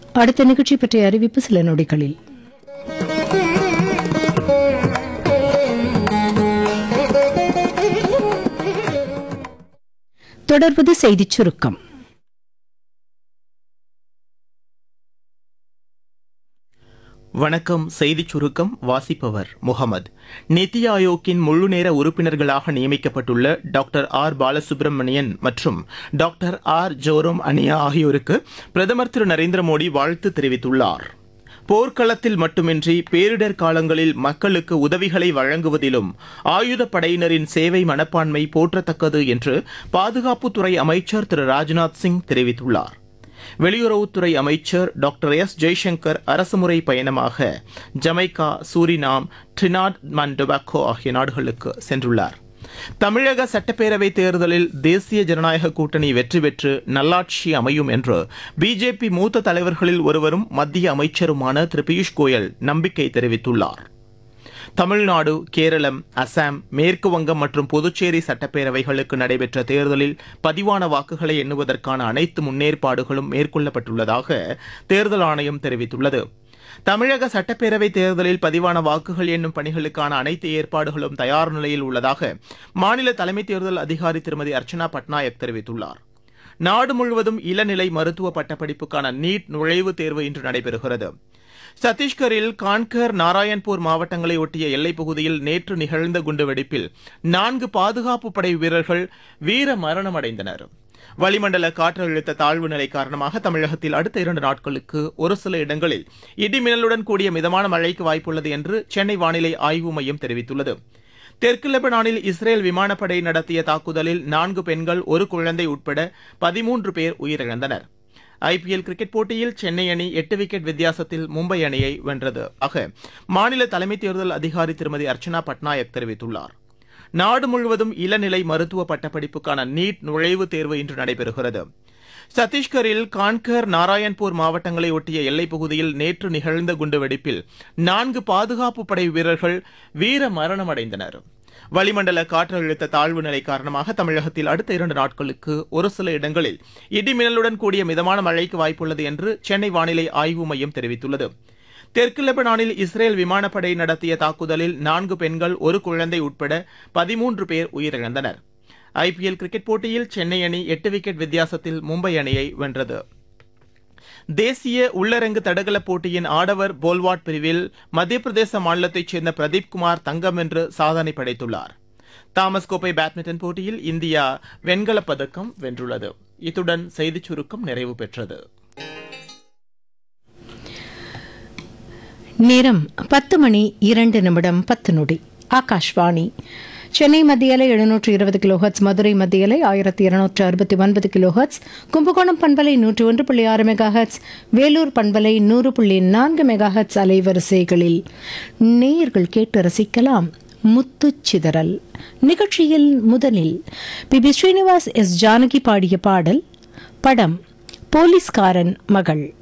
அடுத்த நிகழ்ச்சி பற்றிய அறிவிப்பு சில நொடிகளில். தொடர்வது செய்திச் சுருக்கம். வணக்கம். செய்திச் சுருக்கம் வாசிப்பவர் முகமது. நித்தி ஆயோக்கின் முழுநேர உறுப்பினர்களாக நியமிக்கப்பட்டுள்ள டாக்டர் ஆர் பாலசுப்ரமணியன் மற்றும் டாக்டர் ஆர் ஜோரோம் அனியா ஆகியோருக்கு பிரதமர் திரு நரேந்திர மோடி வாழ்த்து தெரிவித்துள்ளார். போர்க்களத்தில் மட்டுமின்றி பேரிடர் காலங்களில் மக்களுக்கு உதவிகளை வழங்குவதிலும் ஆயுதப்படையினரின் சேவை மனப்பான்மை போற்றத்தக்கது என்று பாதுகாப்புத்துறை அமைச்சர் திரு ராஜ்நாத் சிங் தெரிவித்துள்ளார். வெளியுறவுத்துறை அமைச்சர் டாக்டர் எஸ் ஜெய்சங்கர் அரசுமுறை பயணமாக ஜமைக்கா, சூரினாம், ட்ரினாட் அண்ட் டொபாக்கோ ஆகிய நாடுகளுக்கு சென்றுள்ளார். தமிழக சட்டப்பேரவைத் தேர்தலில் தேசிய ஜனநாயக கூட்டணி வெற்றி பெற்று நல்லாட்சி அமையும் என்று பிஜேபி மூத்த தலைவர்களில் ஒருவரும் மத்திய அமைச்சருமான திரு பியூஷ் கோயல் நம்பிக்கை தெரிவித்துள்ளார். தமிழ்நாடு, கேரளம், அசாம், மேற்கு வங்கம் மற்றும் புதுச்சேரி சட்டப்பேரவைகளுக்கு நடைபெற்ற தேர்தலில் பதிவான வாக்குகளை எண்ணுவதற்கான அனைத்து முன்னேற்பாடுகளும் மேற்கொள்ளப்பட்டுள்ளதாக தேர்தல் ஆணையம் தெரிவித்துள்ளது. தமிழக சட்டப்பேரவைத் தேர்தலில் பதிவான வாக்குகள் எண்ணும் பணிகளுக்கான அனைத்து ஏற்பாடுகளும் தயார் நிலையில் உள்ளதாக மாநில தலைமை தேர்தல் அதிகாரி திருமதி அர்ச்சனா பட்நாயக் தெரிவித்துள்ளார். நாடு முழுவதும் இளநிலை மருத்துவ பட்டப்படிப்புக்கான நீட் நுழைவுத் தேர்வு இன்று நடைபெறுகிறது. சத்தீஸ்கரில் கான்கர், நாராயண்பூர் மாவட்டங்களை ஒட்டிய எல்லைப் பகுதியில் நேற்று நிகழ்ந்த குண்டுவெடிப்பில் 4 பாதுகாப்பு படை வீரர்கள் வீர மரணமடைந்தனர். வளிமண்டல காற்றழுத்த தாழ்வு நிலை காரணமாக தமிழகத்தில் அடுத்த 2 நாட்களுக்கு ஒரு சில இடங்களில் இடிமின்னலுடன் கூடிய மிதமான மழைக்கு வாய்ப்புள்ளது என்று சென்னை வானிலை ஆய்வு மையம் தெரிவித்துள்ளது. தெற்கு லெபனானில் இஸ்ரேல் விமானப்படை நடத்திய தாக்குதலில் 4 பெண்கள், 1 குழந்தை உட்பட 13 பேர் உயிரிழந்தனர். ஐபிஎல் கிரிக்கெட் போட்டியில் சென்னை அணி 8 விக்கெட் வித்தியாசத்தில் மும்பை அணியை வென்றது ஆக மாநில தலைமை தேர்தல் அதிகாரி திருமதி அர்ச்சனா பட்நாயக் தெரிவித்துள்ளார். நாடு முழுவதும் இளநிலை மருத்துவ பட்டப்படிப்புக்கான நீட் நுழைவுத் தேர்வு இன்று நடைபெறுகிறது. சத்தீஸ்கரில் கான்கர், நாராயண்பூர் மாவட்டங்களை ஒட்டிய எல்லைப் பகுதியில் நேற்று நிகழ்ந்த குண்டுவெடிப்பில் 4 பாதுகாப்பு படை வீரர்கள் வீர மரணமடைந்தனர். வளிமண்டல காற்றழுத்த தாழ்வு நிலை காரணமாக தமிழகத்தில் அடுத்த 2 நாட்களுக்கு ஒரு சில இடங்களில் இடிமின்னலுடன் கூடிய மிதமான மழைக்கு வாய்ப்புள்ளது என்று சென்னை வானிலை ஆய்வு மையம் தெரிவித்துள்ளது. தெற்கு லெபனானில் இஸ்ரேல் விமானப்படை நடத்திய தாக்குதலில் 4 பெண்கள், 1 குழந்தை உட்பட 13 பேர் உயிரிழந்தனர். ஐபிஎல் கிரிக்கெட் போட்டியில் சென்னை அணி 8 விக்கெட் வித்தியாசத்தில் மும்பை அணியை வென்றது. தேசிய உள்ளரங்கு தடகள போட்டியின் ஆடவர் போல்வாட் பிரிவில் மத்திய பிரதேச மாநிலத்தைச் சேர்ந்த பிரதீப் குமார் தங்கம் வென்று சாதனை படைத்துள்ளார். தாமஸ் கோப்பை பேட்மிண்டன் போட்டியில் இந்தியா வெண்கலப் பதக்கம் வென்றுள்ளது. இத்துடன் செய்திச் சுருக்கம் நிறைவு பெற்றது. நேரம் 10:02 ஆகாஷ்வாணி. சென்னை மத்திய அலை 720 கிலோஹெர்ட்ஸ், மதுரை மத்திய அலை 1269 கிலோஹெர்ட்ஸ், கும்பகோணம் பண்பலை 101.6 மெகாஹெர்ட்ஸ், வேலூர் பண்பலை 100.4 மெகாஹெர்ட்ஸ் அலைவரிசைகளில் நேயர்கள் கேட்டு ரசிக்கலாம். முத்துச்சிதறல் நிகழ்ச்சியில் முதலில் பி. ஸ்ரீனிவாஸ், எஸ். ஜானகி பாடிய பாடல். படம் போலீஸ்காரன் மகள்.